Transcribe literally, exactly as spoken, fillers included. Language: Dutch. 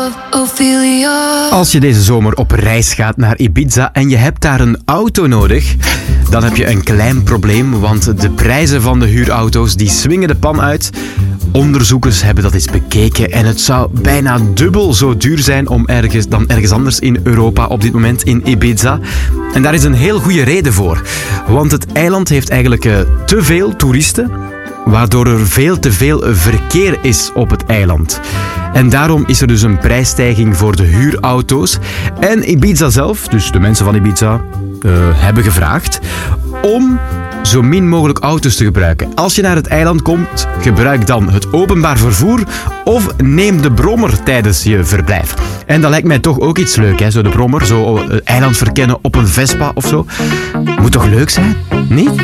Als je deze zomer op reis gaat naar Ibiza en je hebt daar een auto nodig, dan heb je een klein probleem, want de prijzen van de huurauto's die swingen de pan uit. Onderzoekers hebben dat eens bekeken en het zou bijna dubbel zo duur zijn om ergens, dan ergens anders in Europa op dit moment in Ibiza. En daar is een heel goede reden voor, want het eiland heeft eigenlijk uh, te veel toeristen, waardoor er veel te veel verkeer is op het eiland. En daarom is er dus een prijsstijging voor de huurauto's. En Ibiza zelf, dus de mensen van Ibiza, uh, hebben gevraagd om zo min mogelijk auto's te gebruiken. Als je naar het eiland komt, gebruik dan het openbaar vervoer of neem de brommer tijdens je verblijf. En dat lijkt mij toch ook iets leuk, hè? Zo de brommer, zo het eiland verkennen op een Vespa of zo. Moet toch leuk zijn, niet?